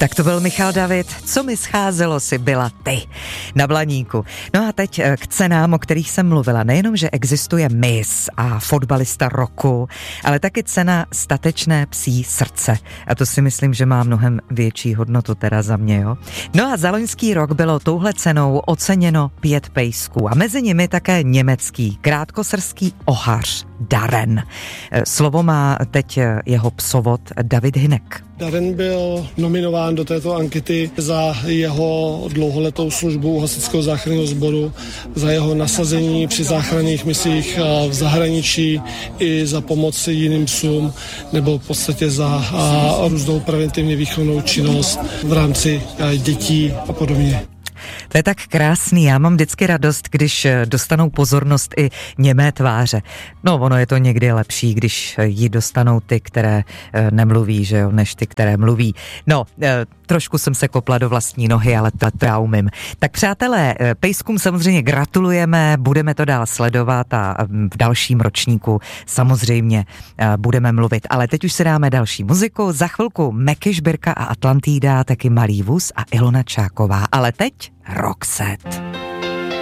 Tak to byl Michal David, co mi scházelo si byla ty na Blaníku. No a teď k cenám, o kterých jsem mluvila. Nejenom, že existuje Miss a fotbalista roku, ale taky cena statečné psí srdce. A to si myslím, že má mnohem větší hodnotu teda za mě, jo. No a za loňský rok bylo touhle cenou oceněno 5 pejsků a mezi nimi také německý krátkosrský ohař Darren. Slovo má teď jeho psovod David Hynek. Darren byl nominován do této ankety za jeho dlouholetou službu hasičského záchranného sboru, za jeho nasazení při záchranných misích v zahraničí i za pomoc jiným psům, nebo v podstatě za různou preventivně výchovnou činnost v rámci dětí a podobně. To je tak krásný, já mám vždycky radost, když dostanou pozornost i němé tváře. No, ono je to někdy lepší, když ji dostanou ty, které nemluví, že jo, než ty, které mluví. No, trošku jsem se kopla do vlastní nohy, ale to já umím. Tak přátelé, pejskům samozřejmě gratulujeme, budeme to dál sledovat a v dalším ročníku samozřejmě budeme mluvit. Ale teď už si dáme další muziku, za chvilku Meky Žbirka a Atlantida, taky Malý vůz a Ilona Čáková. Ale teď Roxette.